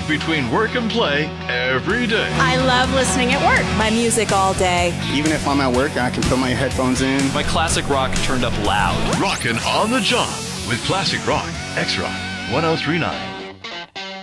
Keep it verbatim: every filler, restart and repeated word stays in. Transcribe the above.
between work and play every day. I love listening at work. My music all day. Even if I'm at work, I can put my headphones in. My classic rock turned up loud. Rockin' on the job with Classic Rock, X-Rock one oh three point nine.